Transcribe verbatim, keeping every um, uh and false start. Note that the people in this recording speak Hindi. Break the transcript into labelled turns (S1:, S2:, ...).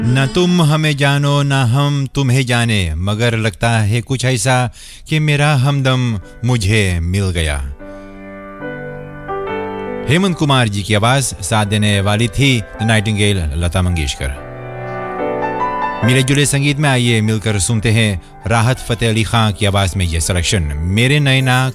S1: न तुम हमें जानो ना हम तुम्हें जाने, मगर लगता है कुछ ऐसा कि मेरा हमदम मुझे मिल गया। हेमंत कुमार जी की आवाज साथ देने वाली थी द नाइटिंगेल लता मंगेशकर। मिले जुले संगीत में आइए मिलकर सुनते हैं राहत फतेह अली खां की आवाज में ये सिलेक्शन, मेरे नैना